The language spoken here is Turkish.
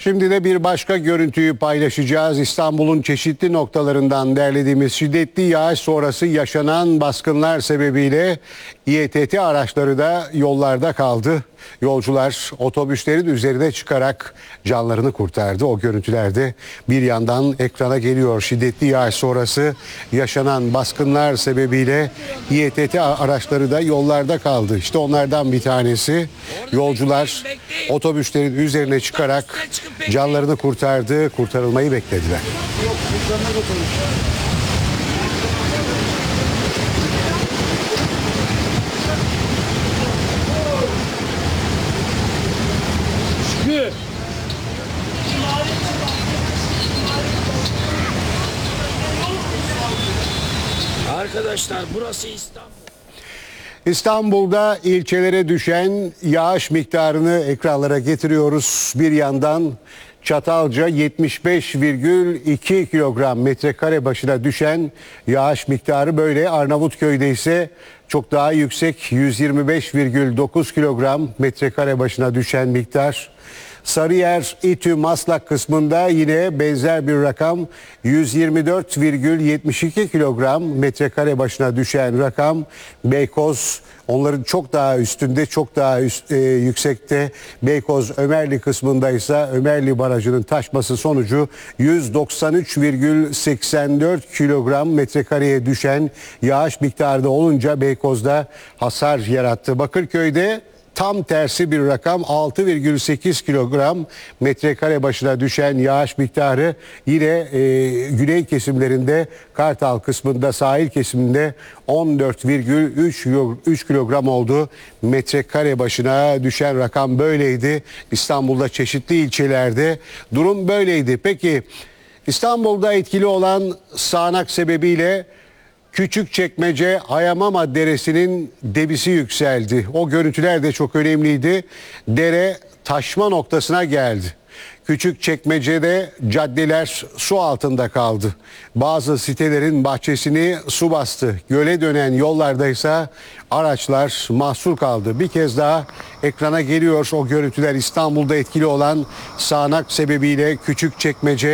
Şimdi de bir başka görüntüyü paylaşacağız. İstanbul'un çeşitli noktalarından derlediğimiz şiddetli yağış sonrası yaşanan baskınlar sebebiyle İETT araçları da yollarda kaldı. Yolcular otobüslerin üzerine çıkarak canlarını kurtardı. O görüntülerde bir yandan ekrana geliyor. Şiddetli yağış sonrası yaşanan baskınlar sebebiyle İETT araçları da yollarda kaldı. İşte onlardan bir tanesi. Yolcular otobüslerin üzerine çıkarak canlarını kurtardı. Kurtarılmayı beklediler. Arkadaşlar burası İstanbul. İstanbul'da ilçelere düşen yağış miktarını ekranlara getiriyoruz. Bir yandan Çatalca 75,2 kilogram metrekare başına düşen yağış miktarı böyle. Arnavutköy'de ise çok daha yüksek 125,9 kilogram metrekare başına düşen miktar. Sarıyer, İTÜ, Maslak kısmında yine benzer bir rakam 124,72 kilogram metrekare başına düşen rakam. Beykoz onların çok daha üstünde, çok daha yüksekte. Beykoz Ömerli kısmında ise Ömerli Barajı'nın taşması sonucu 193,84 kilogram metrekareye düşen yağış miktarı da olunca Beykoz'da hasar yarattı. Bakırköy'de tam tersi bir rakam 6,8 kilogram metrekare başına düşen yağış miktarı yine güney kesimlerinde Kartal kısmında sahil kesiminde 14,3 kilogram oldu. Metrekare başına düşen rakam böyleydi. İstanbul'da çeşitli ilçelerde durum böyleydi. Peki İstanbul'da etkili olan sağanak sebebiyle Küçükçekmece Hayamama Deresi'nin debisi yükseldi. O görüntüler de çok önemliydi. Dere taşma noktasına geldi. Küçükçekmece'de caddeler su altında kaldı. Bazı sitelerin bahçesini su bastı. Göle dönen yollarda ise araçlar mahsur kaldı. Bir kez daha ekrana geliyor o görüntüler. İstanbul'da etkili olan sağanak sebebiyle Küçükçekmece